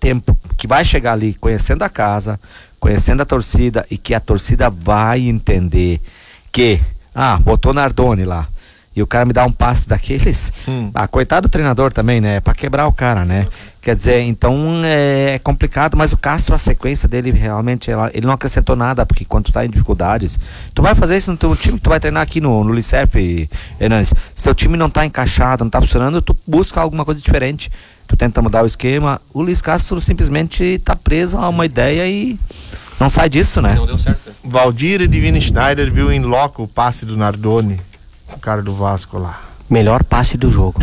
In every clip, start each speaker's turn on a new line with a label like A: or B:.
A: tempo, que vai chegar ali conhecendo a casa, conhecendo a torcida, e que a torcida vai entender que, botou Nardoni lá, e o cara me dá um passe daqueles, coitado do treinador também, né? Pra quebrar o cara, né? Quer dizer, então é complicado, mas o Castro, a sequência dele realmente, ele não acrescentou nada, porque quando tu tá em dificuldades, tu vai fazer isso no teu time, tu vai treinar aqui no Licep, Hernanes. Se teu time não tá encaixado, não tá funcionando, tu busca alguma coisa diferente, tu tenta mudar o esquema. O Luiz Castro simplesmente tá preso a uma ideia e não sai disso, né?
B: Não deu certo.
C: Valdir e Divino Schneider viu em loco o passe do Nardoni, o cara do Vasco lá.
D: Melhor passe do jogo.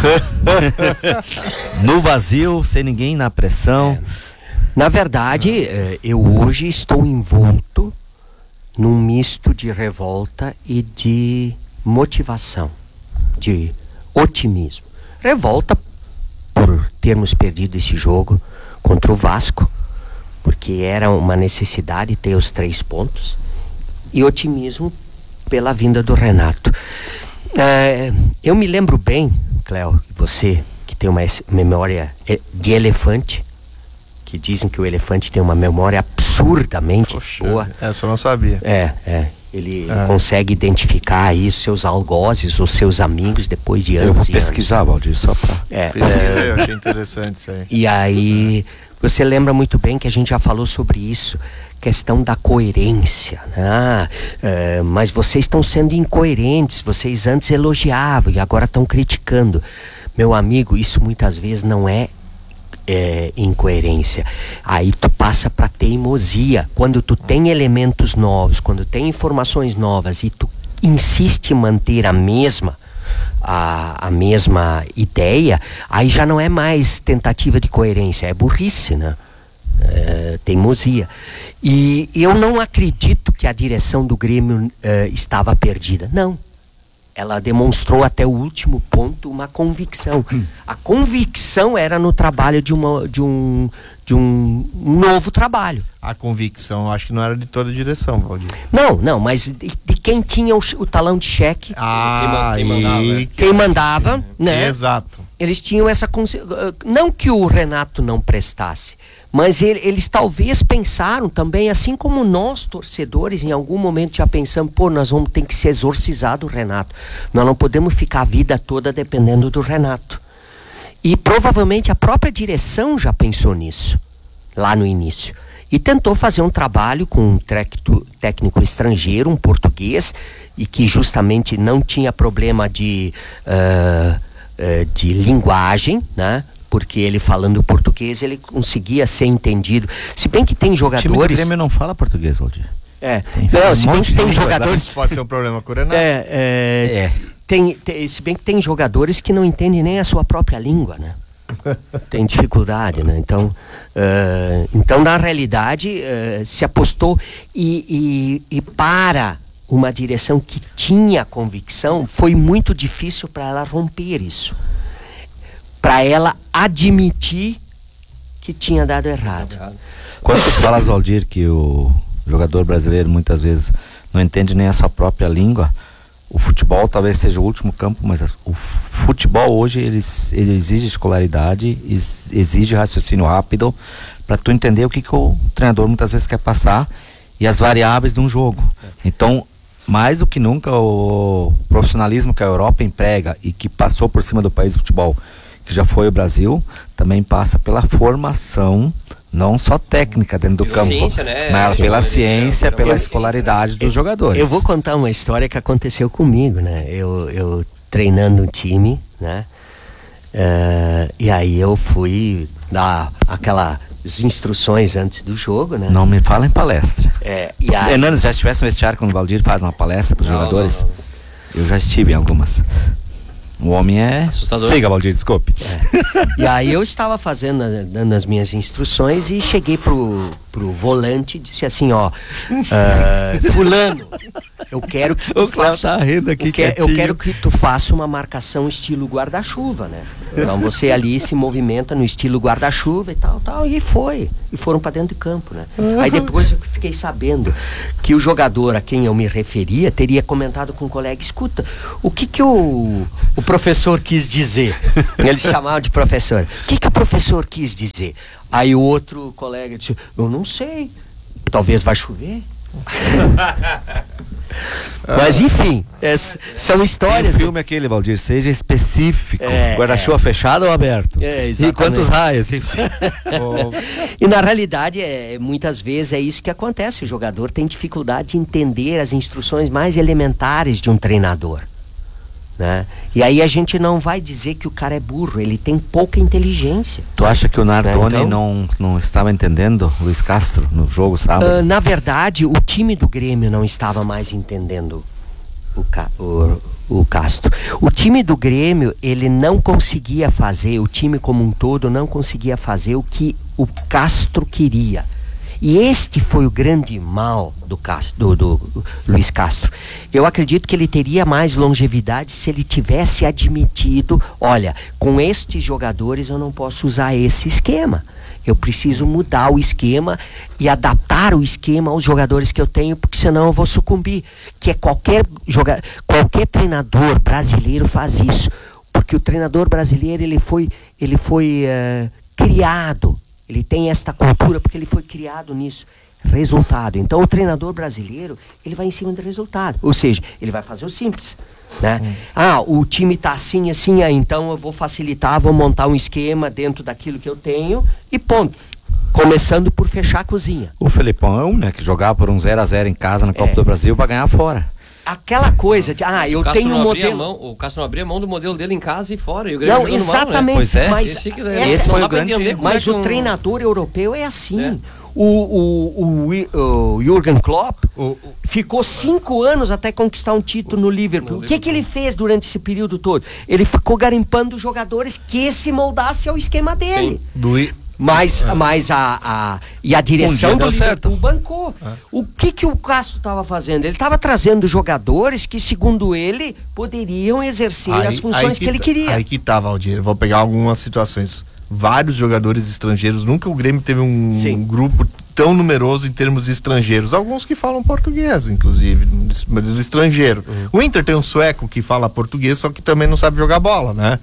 A: No vazio, sem ninguém na pressão.
D: Na verdade, eu hoje estou envolto num misto de revolta e de motivação, de otimismo. Revolta por termos perdido esse jogo contra o Vasco, porque era uma necessidade ter os 3 pontos, e otimismo pela vinda do Renato. Eu me lembro bem, Cléo, você que tem uma memória de elefante, que dizem que o elefante tem uma memória absurdamente boa.
C: Essa eu não sabia.
D: Ele consegue identificar aí seus algozes, os seus amigos, depois de anos.
A: Eu vou pesquisar, Valdir, só pra...
C: Eu achei interessante isso aí.
D: E aí, você lembra muito bem que a gente já falou sobre isso, questão da coerência, né? Mas vocês estão sendo incoerentes, vocês antes elogiavam e agora estão criticando. Meu amigo, isso muitas vezes não é incoerência. Aí tu passa para teimosia. Quando tu tem elementos novos, quando tem informações novas e tu insiste em manter a mesma ideia, aí já não é mais tentativa de coerência, é burrice, né? Teimosia. E eu não acredito que a direção do Grêmio estava perdida. Não. Ela demonstrou até o último ponto uma convicção. A convicção era no trabalho de um novo trabalho.
C: A convicção, acho que não era de toda a direção, Valdir.
D: Não, mas de quem tinha o talão de cheque. Quem mandava, né?
C: Exato.
D: Eles tinham essa não que o Renato não prestasse, mas eles talvez pensaram também, assim como nós torcedores em algum momento já pensamos, nós vamos ter que se exorcizar do Renato, nós não podemos ficar a vida toda dependendo do Renato. E provavelmente a própria direção já pensou nisso lá no início e tentou fazer um trabalho com um técnico estrangeiro, um português, e que justamente não tinha problema de linguagem, né? Porque ele falando português, ele conseguia ser entendido. Se bem que tem jogadores... O time do
A: Grêmio não fala português, Valdir.
D: Se bem que tem jogadores...
C: Pode ser um problema com o Renato.
D: Se bem que tem jogadores que não entendem nem a sua própria língua, né? Tem dificuldade, né? Então na realidade, se apostou e para uma direção que tinha convicção, foi muito difícil para ela romper isso. Para ela admitir que tinha dado errado.
A: Quando tu falas, Valdir, que o jogador brasileiro muitas vezes não entende nem a sua própria língua, o futebol talvez seja o último campo, mas o futebol hoje ele exige escolaridade, exige raciocínio rápido para tu entender o que o treinador muitas vezes quer passar e as variáveis de um jogo. Então, mais do que nunca, o profissionalismo que a Europa emprega e que passou por cima do país do futebol, que já foi o Brasil, também passa pela formação, não só técnica dentro do campo,
B: ciência, né?
A: mas pela ciência, pela escolaridade dos jogadores.
D: Eu vou contar uma história que aconteceu comigo, né? Eu treinando um time, né? E aí eu fui dar aquelas instruções antes do jogo, né?
A: Não me fala em palestra.
D: E aí...
A: Hernandes, já estivesse no vestiário quando o Valdir faz uma palestra para os jogadores? Não. Eu já estive em algumas. O homem é assustador. Siga, Valdir, desculpe.
D: E aí eu estava dando as minhas instruções e cheguei pro pro volante e disse assim, ó, fulano, eu quero que tu faça, eu quero que tu faça uma marcação estilo guarda-chuva, né? Então você ali se movimenta no estilo guarda-chuva e tal, e foram pra dentro de campo, né? Aí depois eu fiquei sabendo que o jogador a quem eu me referia teria comentado com um colega, escuta, o que o professor quis dizer? Eles chamavam de professor. O que o professor quis dizer? Aí o outro colega disse, eu não sei, talvez vai chover. Mas enfim, são histórias.
A: O filme aquele, Valdir, seja específico, guarda-chuva fechado ou aberto? E quantos raios?
D: E na realidade, muitas vezes é isso que acontece. O jogador tem dificuldade de entender as instruções mais elementares de um treinador, né? E aí a gente não vai dizer que o cara é burro, ele tem pouca inteligência.
A: Tu acha que o Nardoni não estava entendendo Luiz Castro no jogo sábado?
D: Na verdade, o time do Grêmio não estava mais entendendo o Castro. O time do Grêmio, ele não conseguia fazer, o time como um todo não conseguia fazer o que o Castro queria. E este foi o grande mal do Luiz Castro. Eu acredito que ele teria mais longevidade se ele tivesse admitido, olha, com estes jogadores eu não posso usar esse esquema. Eu preciso mudar o esquema e adaptar o esquema aos jogadores que eu tenho, porque senão eu vou sucumbir. Que é qualquer treinador brasileiro faz isso. Porque o treinador brasileiro, ele foi criado. Ele tem esta cultura porque ele foi criado nisso. Resultado. Então o treinador brasileiro, ele vai em cima do resultado. Ou seja, ele vai fazer o simples, né? O time tá assim, então eu vou facilitar, vou montar um esquema dentro daquilo que eu tenho e ponto. Começando por fechar a cozinha.
A: O Felipão, né, que jogava por um 0-0 em casa na Copa do Brasil para ganhar fora.
D: Aquela coisa de, eu tenho um modelo.
B: O Castro não abria mão do modelo dele em casa e fora. E o
D: não, exatamente.
A: Pois é.
D: Mas
A: esse foi o grande.
D: Mas o treinador europeu é assim. O Jürgen Klopp ficou 5 anos até conquistar um título no Liverpool. O que ele fez durante esse período todo? Ele ficou garimpando jogadores que se moldassem ao esquema dele. Mas a direção do Liverpool bancou. O que o Castro estava fazendo? Ele estava trazendo jogadores que, segundo ele, poderiam exercer as funções que ele queria.
C: Aí que tá, Valdir. Vou pegar algumas situações. Vários jogadores estrangeiros. Nunca o Grêmio teve um grupo tão numeroso em termos de estrangeiros. Alguns que falam português, inclusive, mas do estrangeiro. O Inter tem um sueco que fala português, só que também não sabe jogar bola, né?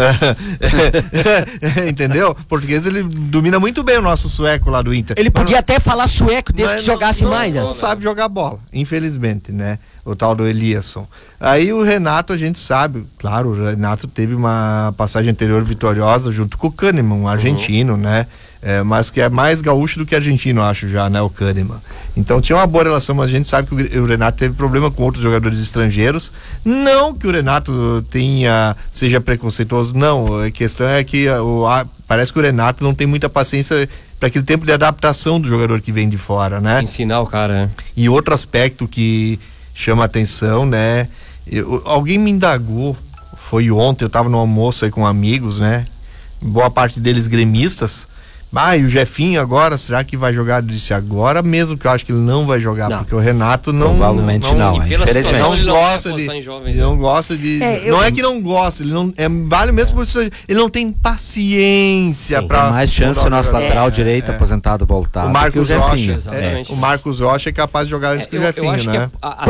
C: Entendeu? Português, ele domina muito bem o nosso sueco lá do Inter.
D: Ele podia até falar sueco desde que jogasse mais, né?
C: Não sabe jogar bola, infelizmente, né? O tal do Eliasson. Aí o Renato, a gente sabe, claro, o Renato teve uma passagem anterior vitoriosa junto com o Kahneman, um argentino, né? Mas que é mais gaúcho do que argentino, acho já, né? O Kahneman. Então tinha uma boa relação, mas a gente sabe que o Renato teve problema com outros jogadores estrangeiros. Não que o Renato seja preconceituoso, não. A questão é que parece que o Renato não tem muita paciência para aquele tempo de adaptação do jogador que vem de fora, né?
B: Ensinar o cara,
C: E outro aspecto que chama atenção, né? Alguém me indagou, foi ontem, eu tava no almoço aí com amigos, né? Boa parte deles gremistas. E o Jefinho agora, será que vai jogar? Eu disse agora mesmo, que eu acho que ele não vai jogar, porque o Renato
A: provavelmente não.
B: Infelizmente
C: não gosta de. Não é que não gosta, ele não vale mesmo por isso, ele não tem paciência para.
A: Tem mais chance o nosso lateral direito aposentado voltar.
C: O Marcos Rocha. O Marcos Rocha é capaz de jogar antes do Jefinho, né?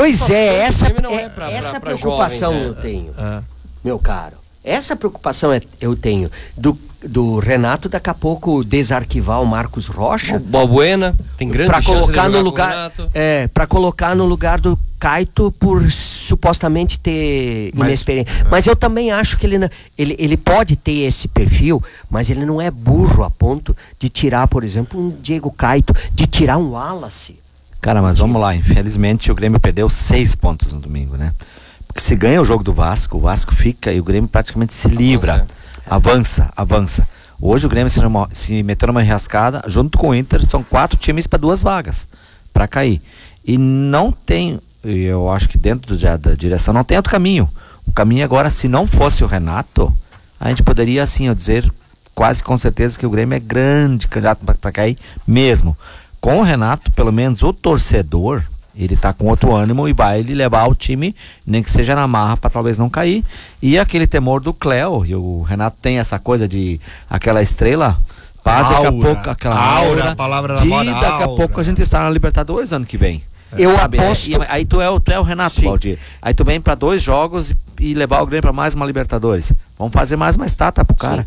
D: Essa preocupação eu tenho, meu caro. Essa preocupação eu tenho do Renato daqui a pouco desarquivar o Marcos Rocha.
B: Balbuena tem grande chance
D: colocar
B: de
D: no lugar, para colocar no lugar do Caito por supostamente ter inexperiência. Mas eu também acho que ele pode ter esse perfil, mas ele não é burro a ponto de tirar, por exemplo, um Diego Caito, de tirar um Wallace.
A: Cara, mas vamos lá, infelizmente o Grêmio perdeu 6 pontos no domingo, né? Porque se ganha o jogo do Vasco, o Vasco fica e o Grêmio praticamente se livra, avança. Hoje o Grêmio se meteu numa enrascada, junto com o Inter, são 4 times para 2 vagas, para cair. E não tem, eu acho que dentro da direção não tem outro caminho. O caminho agora, se não fosse o Renato, a gente poderia assim dizer quase com certeza que o Grêmio é grande candidato para cair mesmo. com o Renato, pelo menos o torcedor, ele tá com outro ânimo e vai ele levar o time, nem que seja na marra, para talvez não cair. E aquele temor do Cléo, e o Renato tem essa coisa de aquela estrela, daqui a pouco aquela aura,
C: a palavra
A: de
C: na moda,
A: daqui a pouco a gente está na Libertadores ano que vem.
D: Eu
A: Sabe?
D: aposto.
A: Aí tu é o Renato,
D: Sim.
A: Valdir. Aí tu vem para 2 jogos e levar o Grêmio para mais uma Libertadores. Vamos fazer mais uma estátua pro cara.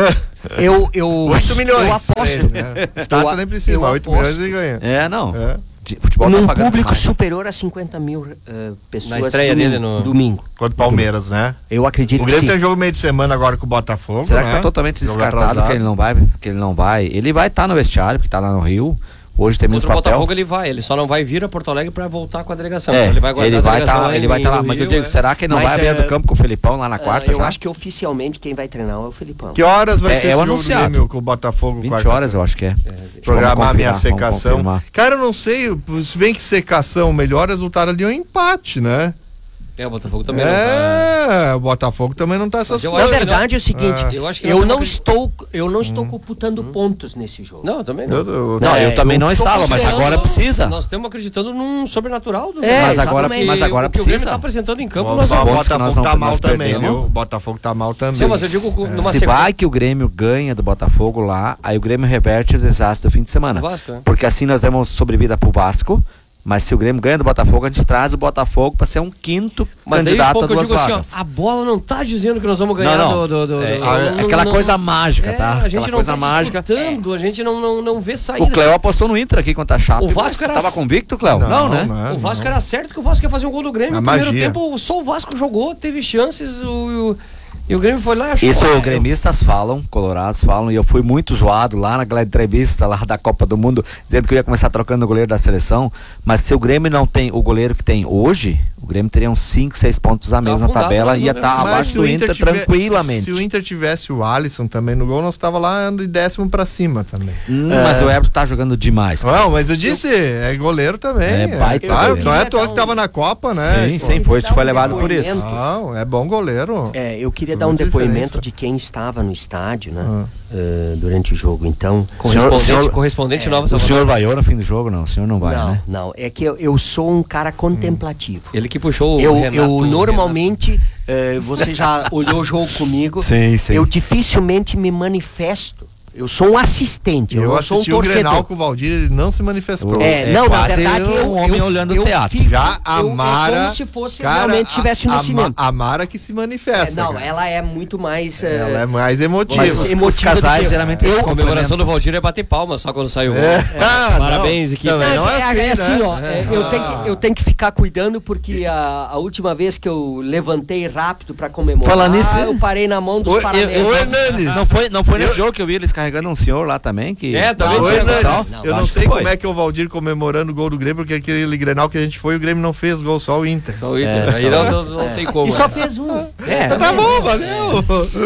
D: Eu
C: 8 milhões.
D: Eu aposto.
C: Estátua nem precisa,
D: eu
C: 8
D: aposto
C: milhões ele ganha.
A: É, não.
C: É.
A: Futebol
D: Num
A: tá pagando
D: público
A: mais.
D: superior a 50 mil pessoas.
B: Na estreia
D: domingo,
B: dele no-
D: domingo.
C: Contra o Palmeiras, né?
D: Eu acredito
C: O
D: que
C: Grêmio
D: sim.
C: tem jogo meio de semana agora com o Botafogo,
A: Será
C: né?
A: que tá totalmente
C: Jogo
A: descartado
C: atrasado.
A: que ele não vai? Que ele não vai. Ele vai estar no vestiário, porque tá lá no Rio. Hoje tem menos
B: Contra o
A: papel.
B: Botafogo ele só não vai vir a Porto Alegre pra voltar com a delegação.
A: É,
B: Então ele vai guardar
A: ele
B: a
A: vai
B: delegação
A: estar lá.
B: no
A: Mas eu
B: Rio,
A: digo, será que ele não
D: Mas,
A: vai à beira do campo com o Felipão lá na quarta
D: eu
A: já?
D: acho que oficialmente quem vai treinar é o Felipão.
C: Que horas vai
A: É,
C: ser
A: é
C: esse
A: o
C: jogo do
A: anunciado.
C: Grêmio com o Botafogo?
A: 20
C: quarta-feira?
A: horas eu acho que é.
C: Programar
A: Vamos
C: a minha
A: confirmar, vamos
C: secação.
A: confirmar.
C: Cara, eu não sei, se bem que secação, o melhor resultado ali é um empate, né?
B: o Botafogo também não tá.
C: É, o Botafogo também não tá essas
B: Mas eu
D: Na
B: acho que
D: verdade é o seguinte,
B: Eu acho que
D: eu
B: nós
D: não
B: temos que-
D: estou computando pontos nesse jogo.
B: Não, também não.
A: Não, eu também não
D: tô
A: estava, mas
D: considerando-
A: agora precisa.
B: Nós estamos acreditando num sobrenatural do
D: É,
A: Mas agora-
D: exatamente.
A: mas agora
B: o que o Grêmio
A: precisa.
B: tá apresentando em campo,
C: O
B: nós
A: pontos que
C: Botafogo
A: nós não-
C: tá mal
A: nós
C: também,
A: perdemos.
C: viu? O Botafogo tá mal também.
B: Sim, mas eu digo numa
A: Se
B: sequência.
A: vai que o Grêmio ganha do Botafogo lá, aí o Grêmio reverte o desastre do fim de semana.
B: O Vasco, é.
A: Porque assim nós demos sobrevida pro Vasco, mas se o Grêmio ganha do Botafogo, a gente traz o Botafogo para ser um quinto
B: Mas daí
A: candidato a
B: eu
A: duas
B: digo
A: vagas.
B: assim, ó, a bola não tá dizendo que nós vamos ganhar
A: Não, aquela coisa mágica, tá?
B: A gente
A: Aquela
B: não
A: coisa
B: tá
A: mágica.
B: disputando, a gente não vê saída.
A: O Cléo apostou no Inter aqui contra a Chape.
B: O Vasco era-
A: Tava convicto, Cléo? Não, né?
B: O Vasco era certo que o Vasco ia fazer um gol do Grêmio.
C: A
B: No primeiro
C: magia.
B: tempo, só o Vasco jogou, teve chances, e o Grêmio foi lá e achou.
A: Isso gremistas falam, colorados falam, e eu fui muito zoado lá naquela entrevista lá da Copa do Mundo, dizendo que eu ia começar trocando o goleiro da seleção, mas se o Grêmio não tem o goleiro que tem hoje, o Grêmio teria uns 5, 6 pontos a menos na
B: afundado,
A: tabela
B: mais
A: e ia
B: ou
A: estar
B: menos.
A: abaixo
C: se
A: do
C: o
A: Inter
C: tiver-
A: tranquilamente.
C: Se o Inter tivesse o Alisson também no gol, nós tava lá de 10º pra cima também.
A: Mas o Everton tá jogando demais.
C: Não, mas eu disse, é goleiro também.
A: É baita
C: Claro,
A: goleiro.
C: não é à toa que tava na Copa, né?
A: Sim,
C: Pô.
A: sim, foi
D: dar um
A: levado por isso.
D: depoimento.
C: Não, é bom goleiro.
D: Eu queria dar um
C: Muita
D: depoimento
C: diferença.
D: de quem estava no estádio, né? durante o jogo. Então,
B: Correspondente Nova
A: O
B: Salvador.
A: senhor vai no fim do jogo? Não, o senhor não vai, né?
D: não, é que eu sou um cara contemplativo.
B: Ele que puxou o
D: Eu
B: Renato.
D: normalmente, você já olhou o jogo comigo,
A: Sim, sim.
D: eu dificilmente me manifesto. Eu sou um assistente, eu
C: Eu
D: não sou um
C: assisti o
D: torcedor.
C: Grenal com o Valdir, ele não se manifestou.
D: Não, na
A: quase
D: verdade,
A: um homem olhando o teatro.
C: Já a Mara.
D: É como se fosse
C: cara,
D: realmente estivesse no cinema.
C: A Mara que se manifesta.
D: Não,
C: cara.
D: ela é muito mais.
C: Ela é mais emotiva.
D: Mas
A: Os
D: emotiva do
A: casais
D: que eu.
A: geralmente
B: A comemoração do Valdir é bater palma só quando sai o gol. Parabéns, equipe.
C: Também não é assim, né?
D: ó, eu tenho que ficar cuidando porque a última vez que eu levantei rápido pra comemorar,
A: Fala nisso,
D: eu parei na mão dos
C: Ô,
D: paramentos.
C: Hernandes.
A: Não foi nesse jogo que eu vi eles carregando um senhor lá também? Que
B: Também
C: Ô,
B: tinha
C: Hernandes,
D: Não,
C: eu não
A: acho
C: sei
A: que foi.
C: como é que o Valdir comemorando o gol do Grêmio, porque aquele Grenal que a gente foi, o Grêmio não fez gol, só o Inter.
B: Só o Inter. Aí não tem como.
D: E só fez um.
C: Tá bom, valeu.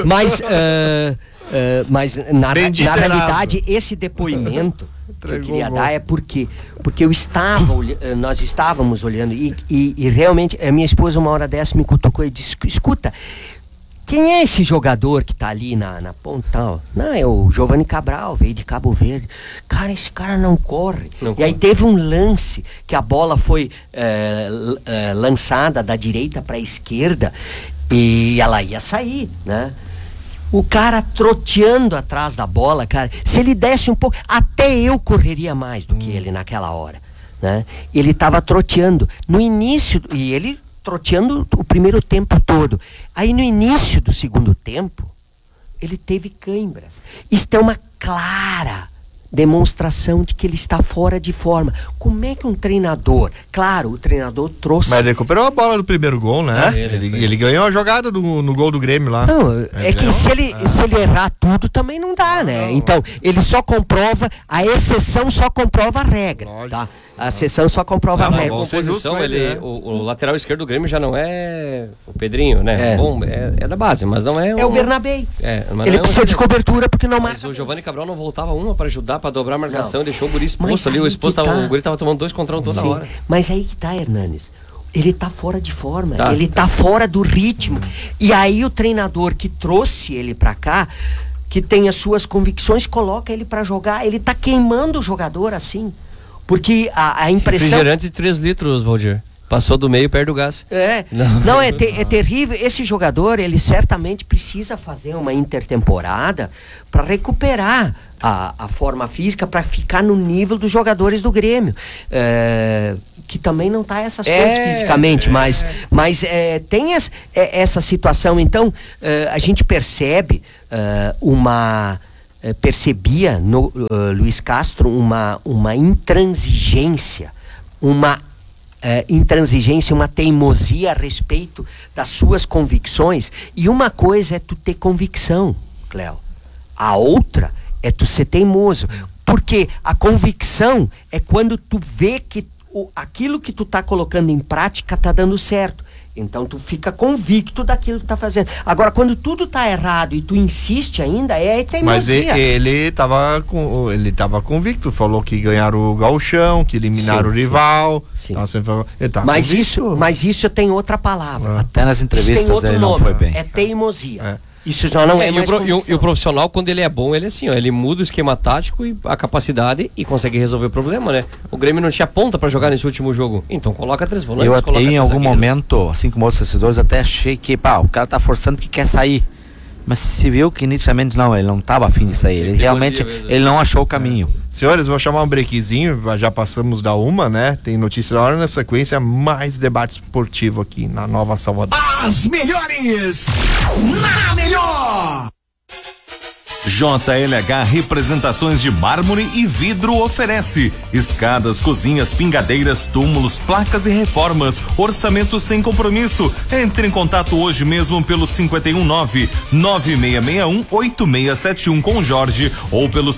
D: Mas na
C: Bendito
D: realidade, esse depoimento que eu
C: Entregou
D: queria
C: o gol.
D: dar é porque nós estávamos olhando e realmente a minha esposa uma hora dessa me cutucou e disse, escuta, quem é esse jogador que tá ali na ponta? Não, é o Giovanni Cabral, veio de Cabo Verde. Cara, esse cara não corre. E aí teve um lance que a bola foi lançada da direita para a esquerda e ela ia sair, né? O cara troteando atrás da bola, cara, se ele desse um pouco, até eu correria mais do que ele naquela hora, né? Ele tava troteando no início, e ele troteando o primeiro tempo todo. Aí no início do segundo tempo, ele teve câimbras. Isto é uma clara demonstração de que ele está fora de forma. Como é que um treinador, claro, o treinador trouxe...
C: Mas ele recuperou a bola do primeiro gol, né? Ele ganhou a jogada no gol do Grêmio lá.
D: Não, é que se ele errar tudo também não dá, né? Então, ele só comprova, a exceção só comprova a regra, tá? A exceção só comprova a
B: Na
D: regra.
B: composição,
C: justo, né?
B: o lateral esquerdo do Grêmio já não é o Pedrinho, né? Bom, é da base, mas não é
D: É o Bernabé.
B: mas
D: Ele
B: não é
D: precisa de cobertura porque não
B: Mas
D: marca.
B: o Giovanni Cabral não voltava uma para ajudar, para dobrar a marcação,
D: Não.
B: deixou o guri
D: Mas
B: exposto ali.
D: aí que
B: O guri tava tomando 2 contra 1 toda
D: Sim,
B: hora.
D: mas aí que tá, Hernanes. Ele tá fora de forma,
B: Tá,
D: ele tá fora do ritmo. E aí o treinador que trouxe ele pra cá, que tem as suas convicções, coloca ele pra jogar. Ele tá queimando o jogador assim. Porque a impressão...
B: Refrigerante de 3 litros, Valdir. Passou do meio, perde o gás.
D: Não, é terrível. Esse jogador, ele certamente precisa fazer uma intertemporada para recuperar a forma física, para ficar no nível dos jogadores do Grêmio. Que também não tá essas coisas fisicamente, mas tem essa situação. Então, a gente percebe percebia no Luiz Castro uma intransigência, uma teimosia a respeito das suas convicções. E uma coisa é tu ter convicção, Cléo. A outra é tu ser teimoso. Porque a convicção é quando tu vê que aquilo que tu tá colocando em prática tá dando certo. Então tu fica convicto daquilo que tá fazendo. Agora, quando tudo tá errado e tu insiste ainda, é teimosia.
C: Mas ele tava convicto, falou que ganharam o gauchão, que eliminaram o rival.
D: Sim.
C: Mas
D: isso tem outra palavra.
A: Até nas entrevistas ele não foi bem.
D: É teimosia. Isso já não é mais
B: e o profissional, quando ele é bom, ele é assim, ó, ele muda o esquema tático e a capacidade e consegue resolver o problema, né? O Grêmio não tinha ponta pra jogar nesse último jogo, então coloca 3 volantes.
A: Eu em algum momento, assim como os torcedores, até achei que o cara tá forçando porque quer sair, mas se viu que inicialmente ele não tava afim de sair, ele realmente ele não achou o caminho.
C: Senhores, vou chamar um breakzinho, já passamos da 1, né? Tem notícia da hora, na sequência mais debate esportivo aqui na Nova Salvador.
E: As melhores na melhor.
F: JLH Representações de Mármore e Vidro oferece escadas, cozinhas, pingadeiras, túmulos, placas e reformas. Orçamento sem compromisso. Entre em contato hoje mesmo pelo 519-9661-8671 com Jorge ou pelo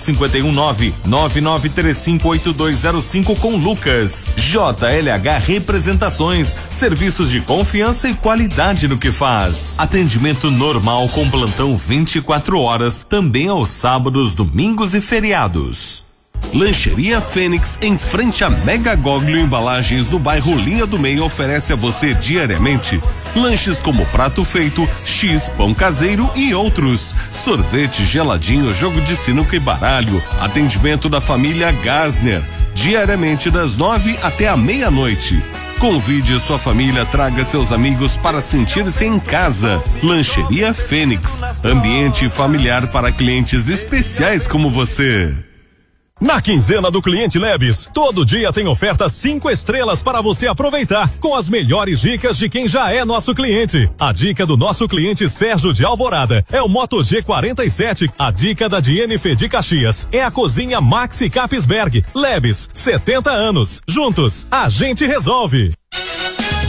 F: 519-9935-8205 com Lucas. JLH Representações, serviços de confiança e qualidade no que faz. Atendimento normal com plantão 24 horas, também aos sábados, domingos e feriados. Lancheria Fênix, em frente a Mega Goglio Embalagens, no bairro Linha do Meio, oferece a você diariamente lanches como prato feito, X, pão caseiro e outros. Sorvete, geladinho, jogo de sinuca e baralho. Atendimento da família Gasner, diariamente das 9 até a meia-noite. Convide sua família, traga seus amigos para sentir-se em casa. Lancheria Fênix, ambiente familiar para clientes especiais como você.
G: Na quinzena do Cliente Lebes, todo dia tem oferta 5 estrelas para você aproveitar, com as melhores dicas de quem já é nosso cliente. A dica do nosso cliente Sérgio de Alvorada é o Moto G47. A dica da DNF de Caxias é a cozinha Maxi Capisberg. Lebes, 70 anos. Juntos, a gente resolve.